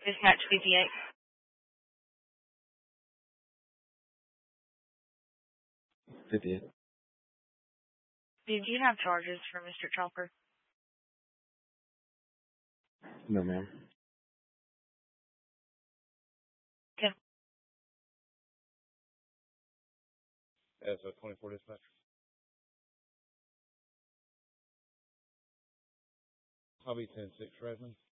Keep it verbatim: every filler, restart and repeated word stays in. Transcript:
Dispatch fifty-eight. fifty-eight. Did you have charges for Mister Chalker? No, ma'am. Okay. As a twenty-four dispatch. Hobby ten six Redmond.